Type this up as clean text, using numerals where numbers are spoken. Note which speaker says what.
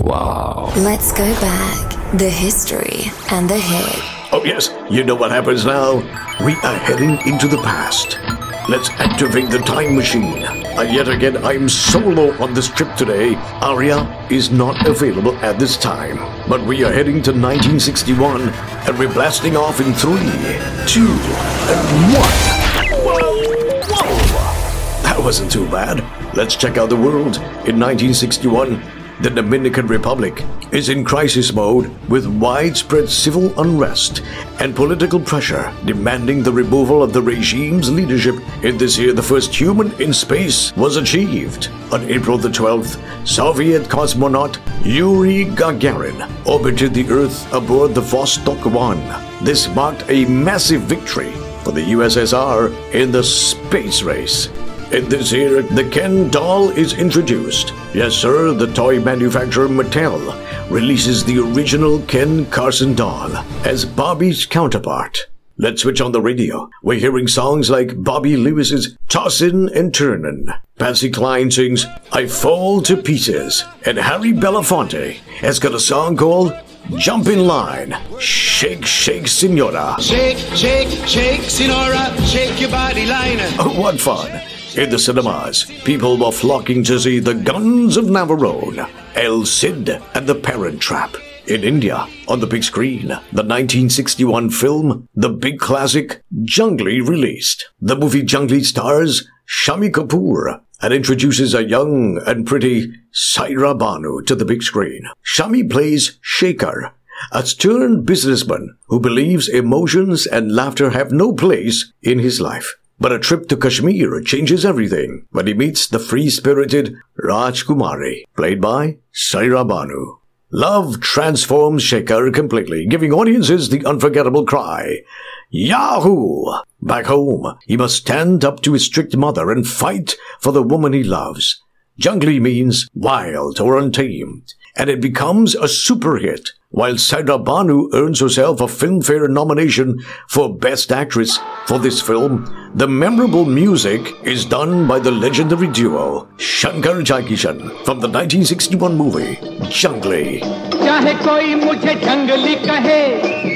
Speaker 1: Wow.
Speaker 2: Let's go back. The history and the hit.
Speaker 3: Oh yes, you know what happens now? We are heading into the past. Let's activate the time machine. Yet again, I'm solo on this trip today. Arya is not available at this time. But we are heading to 1961, and we're blasting off in 3, 2, and 1. Whoa! That wasn't too bad. Let's check out the world. In 1961, the Dominican Republic is in crisis mode with widespread civil unrest and political pressure demanding the removal of the regime's leadership. In this year, the first human in space was achieved. On April the 12th, Soviet cosmonaut Yuri Gagarin orbited the Earth aboard the Vostok 1. This marked a massive victory for the USSR in the space race. In this year, the Ken doll is introduced. Yes, sir, the toy manufacturer Mattel releases the original Ken Carson doll as Barbie's counterpart. Let's switch on the radio. We're hearing songs like Bobby Lewis's Tossin' and Turnin'. Patsy Cline sings I Fall to Pieces. And Harry Belafonte has got a song called Jump in Line. Shake, shake, senora.
Speaker 4: Shake, shake, shake, senora. Shake your body liner.
Speaker 3: Oh, what fun. In the cinemas, people were flocking to see The Guns of Navarone, El Cid, and The Parent Trap. In India, on the big screen, the 1961 film, the big classic, Jungly released. The movie Jungly stars Shami Kapoor and introduces a young and pretty Saira Banu to the big screen. Shami plays Shekhar, a stern businessman who believes emotions and laughter have no place in his life. But a trip to Kashmir changes everything when he meets the free-spirited Rajkumari, played by Saira Banu. Love transforms Shekhar completely, giving audiences the unforgettable cry, Yahoo! Back home, he must stand up to his strict mother and fight for the woman he loves. Jungly means wild or untamed, and it becomes a super hit, while Saira Banu earns herself a Filmfare nomination for Best Actress for this film. The memorable music is done by the legendary duo Shankar Jaikishan from the 1961 movie Jungly.